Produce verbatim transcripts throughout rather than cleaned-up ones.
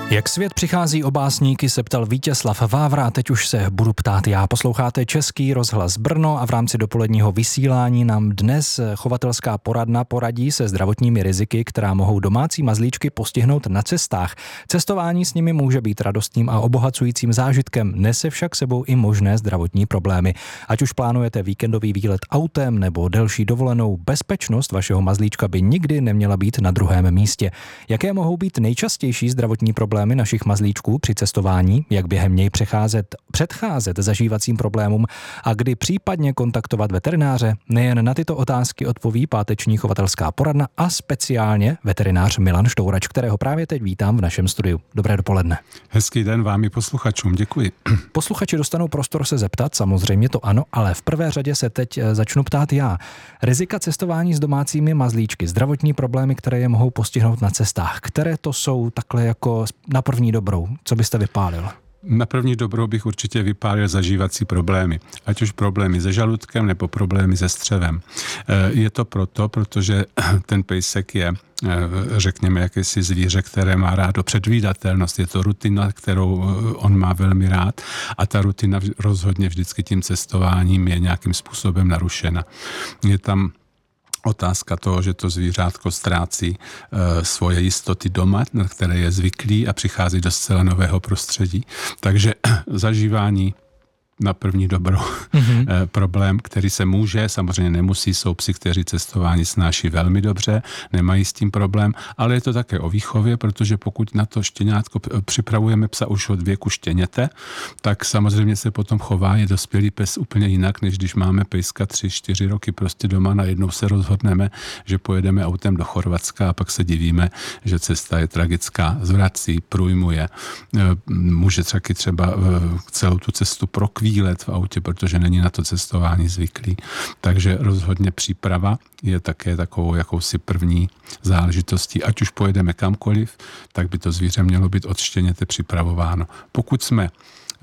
Jak svět přichází o básníky, se ptal Vítězslav Vávra a teď už se budu ptát já. Posloucháte Český rozhlas Brno a v rámci dopoledního vysílání nám dnes chovatelská poradna poradí se zdravotními riziky, která mohou domácí mazlíčky postihnout na cestách. Cestování s nimi může být radostným a obohacujícím zážitkem, nese však sebou i možné zdravotní problémy. Ať už plánujete víkendový výlet autem nebo delší dovolenou, bezpečnost vašeho mazlíčka by nikdy neměla být na druhém místě. Jaké mohou být nejčastější zdravotní problémy našich mazlíčků při cestování, jak během něj přecházet, předcházet zažívacím problémům a kdy případně kontaktovat veterináře? Nejen na tyto otázky odpoví páteční chovatelská poradna a speciálně veterinář Milan Štourač, kterého právě teď vítám v našem studiu. Dobré dopoledne. Hezký den vám i posluchačům, děkuji. Posluchači dostanou prostor se zeptat, samozřejmě to ano, ale v prvé řadě se teď začnu ptát já. Rizika cestování s domácími mazlíčky, zdravotní problémy, které je mohou postihnout na cestách, které to jsou takhle jako na první dobrou, co byste vypálil? Na první dobrou bych určitě vypálil zažívací problémy. Ať už problémy se žaludkem nebo problémy se střevem. Je to proto, protože ten pejsek je, řekněme, jakési zvíře, které má rádo předvídatelnost. Je to rutina, kterou on má velmi rád a ta rutina rozhodně vždycky tím cestováním je nějakým způsobem narušena. Je tam otázka toho, že to zvířátko ztrácí e, svoje jistoty doma, na které je zvyklý a přichází do zcela nového prostředí. Takže zažívání na první dobrou mm-hmm. e, problém, který se může, samozřejmě nemusí, jsou psi, kteří cestování snáší velmi dobře, nemají s tím problém, ale je to také o výchově, protože pokud na to štěňátko připravujeme psa už od věku štěněte, tak samozřejmě se potom chová, je dospělý pes úplně jinak, než když máme pejska tři, čtyři roky prostě doma, najednou se rozhodneme, že pojedeme autem do Chorvatska a pak se divíme, že cesta je tragická, zvrací, průjmuje, e, může taky třeba e, celou tu cestu prokví let v autě, protože není na to cestování zvyklý. Takže rozhodně příprava je také takovou jakousi první záležitostí. Ať už pojedeme kamkoliv, tak by to zvíře mělo být od štěněte připravováno. Pokud jsme eh,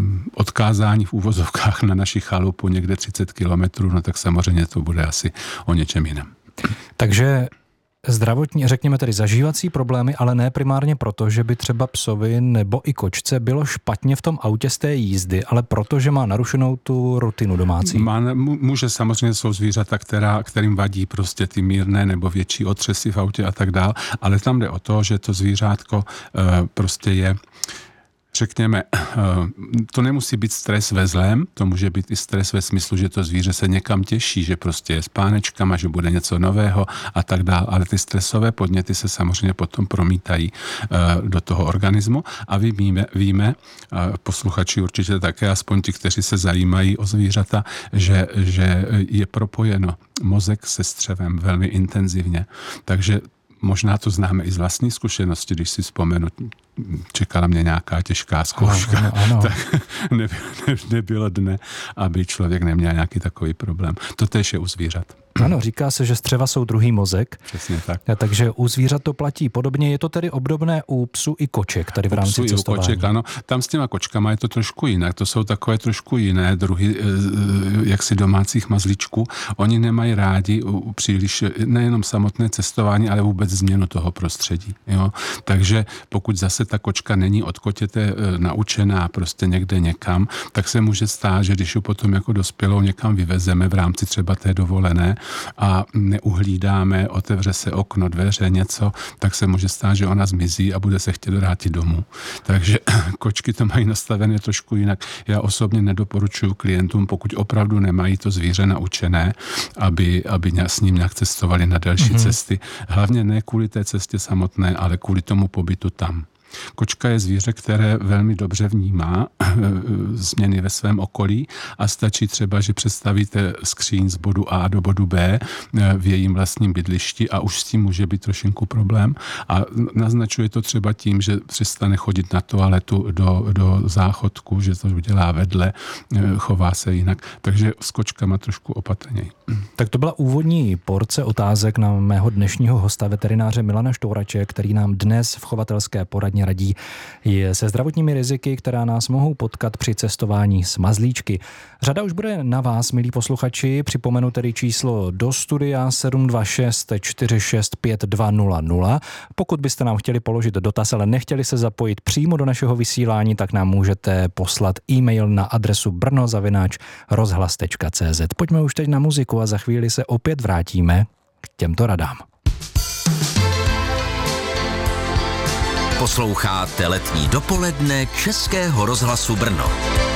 odkázáni v úvozovkách na naši chalupu někde třicet kilometrů, no tak samozřejmě to bude asi o něčem jiném. Takže zdravotní, řekněme tedy zažívací problémy, ale ne primárně proto, že by třeba psovi nebo i kočce bylo špatně v tom autě z té jízdy, ale proto, že má narušenou tu rutinu domácí. Má, může samozřejmě, jsou zvířata, která, kterým vadí prostě ty mírné nebo větší otřesy v autě a tak dál, ale tam jde o to, že to zvířátko e, prostě je, řekněme, to nemusí být stres ve zlém, to může být i stres ve smyslu, že to zvíře se někam těší, že prostě je s pánečkama, že bude něco nového a tak dále, ale ty stresové podněty se samozřejmě potom promítají do toho organismu a my víme, víme, posluchači určitě také, aspoň ti, kteří se zajímají o zvířata, že, že je propojeno mozek se střevem velmi intenzivně, takže možná to známe i z vlastní zkušenosti, když si vzpomenu, čekala mě nějaká těžká zkouška, ano, ano. Tak nebylo, ne, nebylo dne, aby člověk neměl nějaký takový problém. To též je u zvířat. Ano, říká se, že střeva jsou druhý mozek. Přesně tak. Takže u zvířat to platí podobně. Je to tedy obdobné u psů i koček tady v rámci cestování? U psů i u koček, ano. Tam s těma kočkama je to trošku jinak. To jsou takové trošku jiné druhy jaksi domácích mazlíčků. Oni nemají rádi u příliš nejenom samotné cestování, ale vůbec změnu toho prostředí. Jo? Takže pokud zase ta kočka není od kotěte naučená prostě někde někam, tak se může stát, že když ju potom jako dospělou někam vyvezeme v rámci třeba té dovolené, a neuhlídáme, otevře se okno, dveře, něco, tak se může stát, že ona zmizí a bude se chtět vrátit domů. Takže kočky to mají nastavené trošku jinak. Já osobně nedoporučuji klientům, pokud opravdu nemají to zvíře naučené, aby, aby s ním nějak cestovali na delší mm-hmm. cesty. Hlavně ne kvůli té cestě samotné, ale kvůli tomu pobytu tam. Kočka je zvíře, které velmi dobře vnímá změny ve svém okolí a stačí třeba, že představíte skříň z bodu A do bodu B v jejím vlastním bydlišti a už s tím může být trošinku problém a naznačuje to třeba tím, že přestane chodit na toaletu do, do záchodku, že to udělá vedle, chová se jinak, takže s kočkama trošku opatrněji. Tak to byla úvodní porce otázek na mého dnešního hosta, veterináře Milana Štourače, který nám dnes v chovatelské poradně radí se zdravotními riziky, která nás mohou potkat při cestování s mazlíčky. Řada už bude na vás, milí posluchači. Připomenu tedy číslo do studia sedm dva šest čtyři šest pět dva nula nula. Pokud byste nám chtěli položit dotaz, ale nechtěli se zapojit přímo do našeho vysílání, tak nám můžete poslat e-mail na adresu brno zavináč rozhlas tečka cé zet. Pojďme už teď na muziku a za chvíli se opět vrátíme k těmto radám. Posloucháte letní dopoledne Českého rozhlasu Brno.